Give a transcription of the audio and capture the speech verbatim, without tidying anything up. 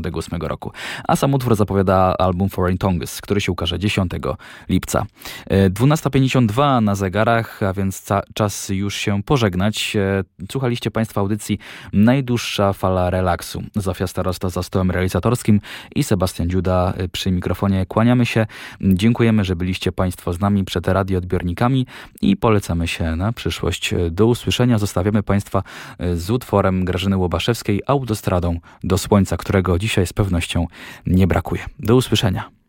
ósmego roku. A sam utwór zapowiada album Foreign Tongues, który się ukaże dziesiątego lipca. dwunasta pięćdziesiąt dwa na zegarach, a więc ca- czas już się pożegnać. Słuchaliście Państwo audycji Najdłuższa fala relaksu. Zofia Starosta za stołem realizatorskim i Sebastian Dziuda przy mikrofonie. Kłaniamy się. Dziękujemy, że byliście Państwo z nami przed radioodbiornikami i polecamy się na przyszłość. Do usłyszenia. Zostawiamy Państwa z utworem Grażyny Łobaszewskiej Autostradą do Słońca, którego dzisiaj z pewnością nie brakuje. Do usłyszenia.